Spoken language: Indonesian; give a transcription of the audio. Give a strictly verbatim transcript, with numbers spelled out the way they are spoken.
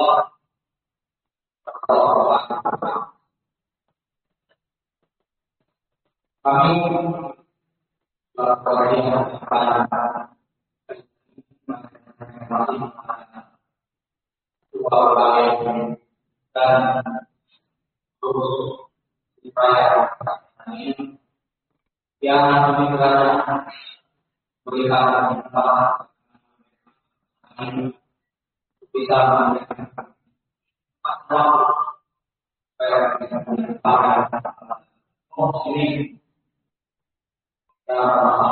Kami melakukan dua lain dan terus supaya yang diberikan berikan tempat bisa menjadi faktor supaya bisa menjadi muslim dalam